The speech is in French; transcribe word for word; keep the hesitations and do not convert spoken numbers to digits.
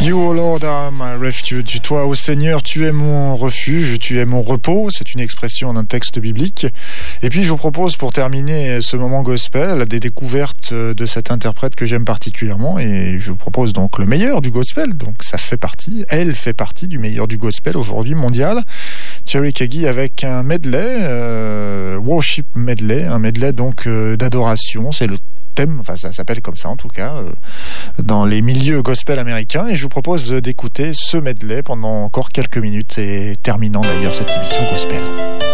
You, O Lord, are my refuge. Toi, ô Seigneur, tu es mon refuge, tu es mon repos. C'est une expression d'un texte biblique. Et puis, je vous propose, pour terminer ce moment gospel, des découvertes de cet interprète que j'aime particulièrement. Et je vous propose donc le meilleur du gospel. Donc, ça fait partie, elle fait partie du meilleur du gospel aujourd'hui mondial. Cherry Keaggy avec un medley, euh, worship medley, un medley donc euh, d'adoration. C'est le thème, enfin ça s'appelle comme ça en tout cas, euh, dans les milieux gospel américains. Et je vous propose d'écouter ce medley pendant encore quelques minutes et terminant d'ailleurs cette émission gospel.